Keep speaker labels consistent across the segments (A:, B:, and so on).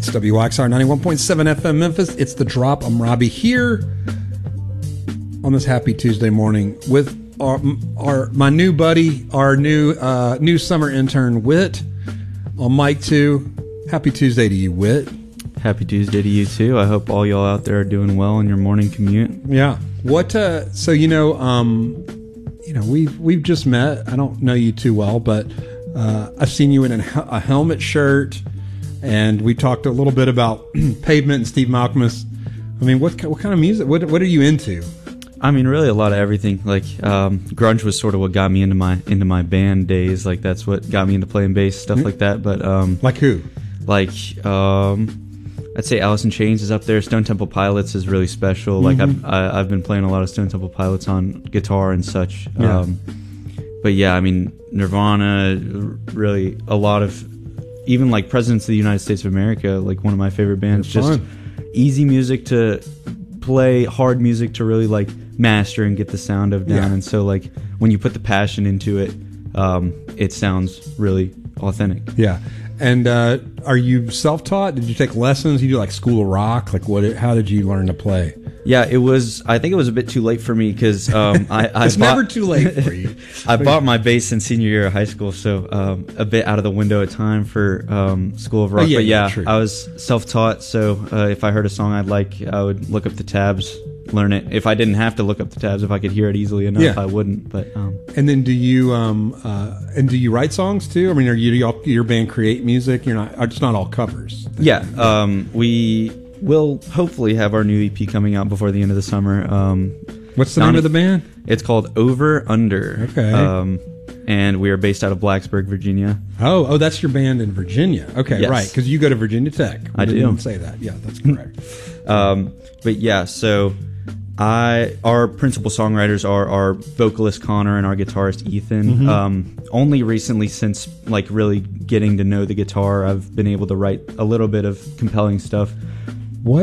A: It's WXR 91.7 FM Memphis. It's The Drop. I'm Robbie here on this happy Tuesday morning with my new buddy, our new summer intern, Whit, on mic 2. Happy Tuesday to you, Whit.
B: Happy Tuesday to you too. I hope all y'all out there are doing well in your morning commute.
A: Yeah. What? So we've just met. I don't know you too well, but I've seen you in a helmet shirt, and we talked a little bit about Pavement and Steve Malkmus. I mean, what kind of music? What are you into?
B: I mean, really a lot of everything. Like grunge was sort of what got me into my band days. Like that's what got me into playing bass, stuff like that. But
A: like who?
B: Like I'd say Alice in Chains is up there. Stone Temple Pilots is really special. Like I've been playing a lot of Stone Temple Pilots on guitar and such.
A: Yeah.
B: But yeah, I mean Nirvana, really a lot of, even like Presidents of the United States of America, like one of my favorite bands. Just easy music to play, hard music to really like master and get the sound of down.
A: Yeah.
B: And so like when you put the passion into it, it sounds really authentic.
A: Yeah. And are you self-taught? Did you take lessons? You do like School of Rock? Like how did you learn to play?
B: Yeah, I think it was a bit too late for me because
A: it's never too late for you.
B: I bought my bass in senior year of high school, so a bit out of the window of time for School of Rock.
A: Oh, yeah,
B: but yeah,
A: true.
B: I was self-taught, so if I heard a song I'd like, I would look up the tabs, learn it. If I didn't have to look up the tabs, if I could hear it easily enough, I wouldn't. But
A: and then do you write songs too? I mean, are your band create music? You're not. It's not all covers.
B: Yeah, we will hopefully have our new EP coming out before the end of the summer.
A: What's the name of the band?
B: It's called Over Under.
A: Okay.
B: And we are based out of Blacksburg, Virginia.
A: Oh, that's your band in Virginia. Okay,
B: yes.
A: Right, because you go to Virginia Tech.
B: I do.
A: Didn't say that. Yeah, that's correct.
B: But yeah, so our principal songwriters are our vocalist Connor and our guitarist Ethan. Only recently, since like really getting to know the guitar, I've been able to write a little bit of compelling stuff.
A: Are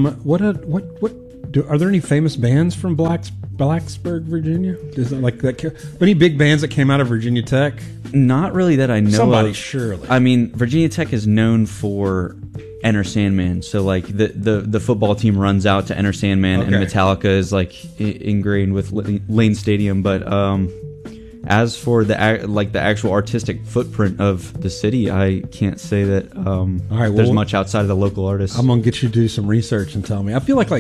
A: there any famous bands from Blacksburg, Virginia? Is it like that? Any big bands that came out of Virginia Tech?
B: Not really that I know
A: Somebody,
B: of.
A: surely.
B: I mean, Virginia Tech is known for Enter Sandman, so like the football team runs out to Enter Sandman, and Metallica is like ingrained with Lane Stadium. But as for the actual artistic footprint of the city, I can't say that there's much outside of the local artists.
A: I'm gonna get you to do some research and tell me. I feel like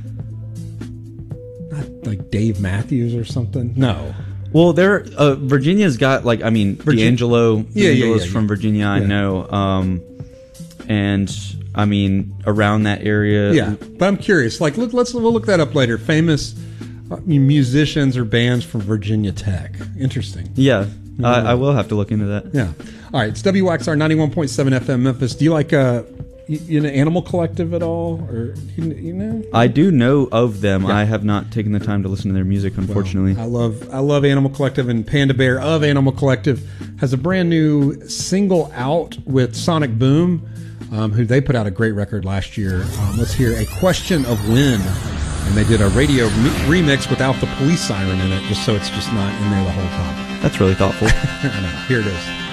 A: not like Dave Matthews or something. No.
B: Well, Virginia's got like, I mean, D'Angelo. D'Angelo's from Virginia, I know. And I mean, around that area.
A: Yeah, but I'm curious. Like, we'll look that up later. Famous musicians or bands from Virginia Tech. Interesting.
B: Yeah, I will have to look into that.
A: Yeah. All right. It's WXR 91.7 FM Memphis. Do you like Animal Collective at all, or you know?
B: I do know of them.
A: Yeah.
B: I have not taken the time to listen to their music, unfortunately.
A: Well, I love Animal Collective, and Panda Bear of Animal Collective has a brand new single out with Sonic Boom, who they put out a great record last year. Let's hear A Question of When, and they did a radio remix without the police siren in it, just so it's just not in there the whole time.
B: That's really thoughtful.
A: I know. Here it is.